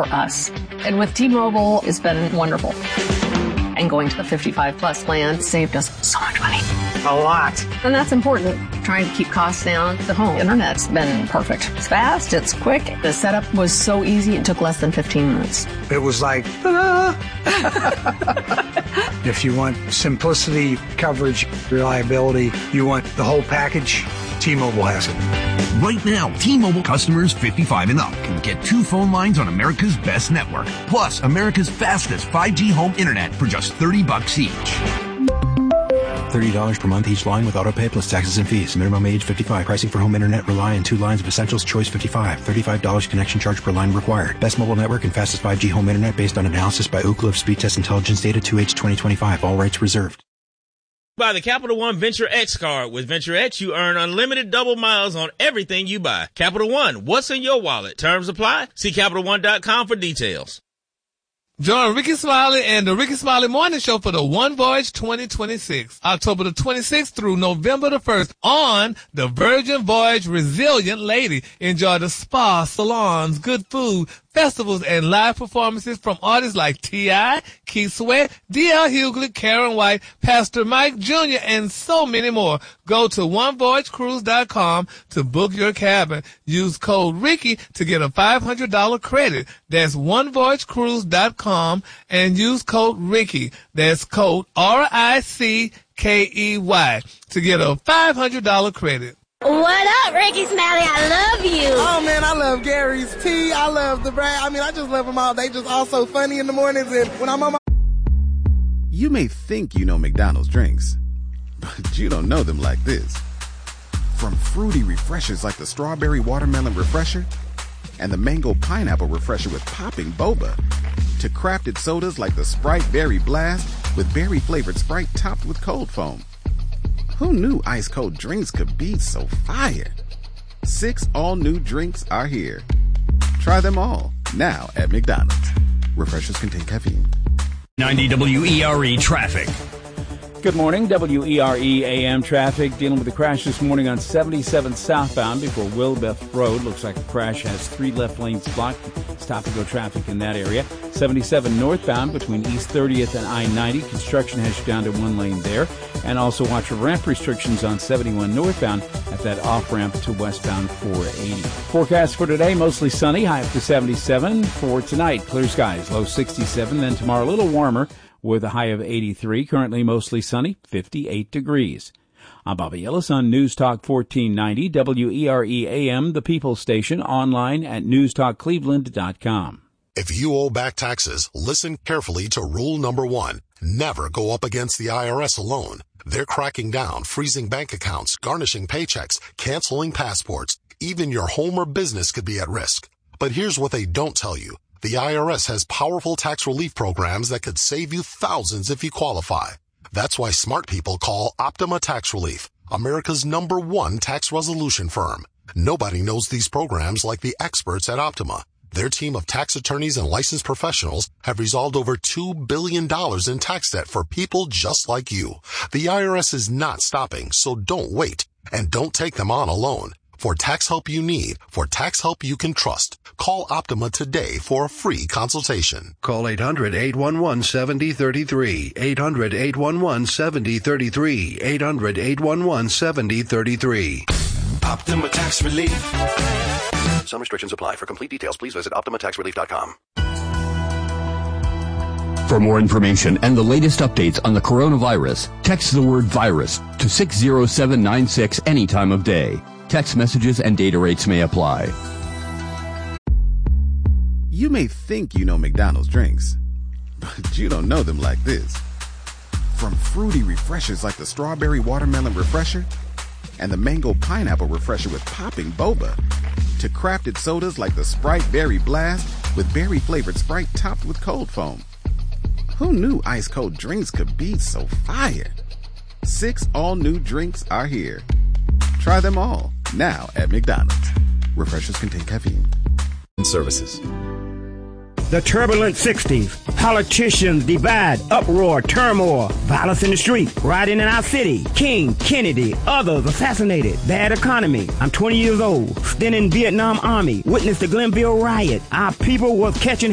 for us. And with T-Mobile, it's been wonderful. And going to the 55 plus plan saved us so much money. A lot. And that's important. Trying to keep costs down. The home internet's been perfect. It's fast, it's quick. The setup was so easy, it took less than 15 minutes. It was like, If you want simplicity, coverage, reliability, you want the whole package, T-Mobile has it. Right now, T-Mobile customers 55 and up can get 2 phone lines on America's best network, plus America's fastest 5G home internet for just $30 each. $30 per month each line with autopay plus taxes and fees. Minimum age 55. Pricing for home internet rely on 2 lines of Essentials Choice 55. $35 connection charge per line required. Best mobile network and fastest 5G home internet based on analysis by Ookla of Speed Test Intelligence data 2H 2025. All rights reserved. Buy the Capital One Venture X card. With Venture X, you earn unlimited double miles on everything you buy. Capital One, what's in your wallet? Terms apply. See CapitalOne.com for details. Join Ricky Smiley and the Ricky Smiley Morning Show for the One Voyage 2026, October the 26th through November the 1st on the Virgin Voyage Resilient Lady. Enjoy the spa, salons, good food, festivals, and live performances from artists like T.I., Keith Sweat, D.L. Hughley, Karen White, Pastor Mike Jr., and so many more. Go to OneVoyageCruise.com to book your cabin. Use code Ricky to get a $500 credit. That's OneVoyageCruise.com and use code Ricky. That's code RICKEY to get a $500 credit. What up, Ricky Smiley? I love you. Oh, man, I love Gary's Tea. I love the brand. I mean, I just love them all. They just all so funny in the mornings. And when I'm on my... You may think you know McDonald's drinks, but you don't know them like this. From fruity refreshers like the Strawberry Watermelon Refresher and the Mango Pineapple Refresher with popping boba, to crafted sodas like the Sprite Berry Blast with berry-flavored Sprite topped with cold foam. Who knew ice-cold drinks could be so fire? 6 all-new drinks are here. Try them all, now at McDonald's. Refreshers contain caffeine. 90 WERE traffic. Good morning. WERE AM traffic dealing with a crash this morning on 77 southbound before Wilbeth Road. Looks like the crash has 3 left lanes blocked. Stop-and-go traffic in that area. 77 northbound between East 30th and I-90. Construction has you down to 1 lane there. And also watch for ramp restrictions on 71 northbound at that off-ramp to westbound 480. Forecast for today, mostly sunny, high up to 77. For tonight, clear skies, low 67. Then tomorrow, a little warmer with a high of 83. Currently mostly sunny, 58 degrees. I'm Bobby Ellis on News Talk 1490, WERE AM, the People's Station, online at newstalkcleveland.com. If you owe back taxes, listen carefully to rule number 1. Never go up against the IRS alone. They're cracking down, freezing bank accounts, garnishing paychecks, canceling passports. Even your home or business could be at risk. But here's what they don't tell you. The IRS has powerful tax relief programs that could save you thousands if you qualify. That's why smart people call Optima Tax Relief, America's #1 tax resolution firm. Nobody knows these programs like the experts at Optima. Their team of tax attorneys and licensed professionals have resolved over $2 billion in tax debt for people just like you. The IRS is not stopping, so don't wait. And don't take them on alone. For tax help you need, for tax help you can trust, call Optima today for a free consultation. Call 800-811-7033. 800-811-7033. 800-811-7033. Optima Tax Relief. Some restrictions apply. For complete details, please visit OptimaTaxRelief.com. For more information and the latest updates on the coronavirus, text the word virus to 60796 any time of day. Text messages and data rates may apply. You may think you know McDonald's drinks, but you don't know them like this. From fruity refreshers like the Strawberry Watermelon Refresher and the Mango Pineapple Refresher with popping boba, to crafted sodas like the Sprite Berry Blast with berry-flavored Sprite topped with cold foam. Who knew ice-cold drinks could be so fire? 6 all-new drinks are here. Try them all, now at McDonald's. Refreshers contain caffeine. Services. The turbulent 60s. Politicians divide, uproar, turmoil, violence in the street, rioting in our city. King, Kennedy, others assassinated. Bad economy. I'm 20 years old. Still in Vietnam Army. Witnessed the Glenville riot. Our people was catching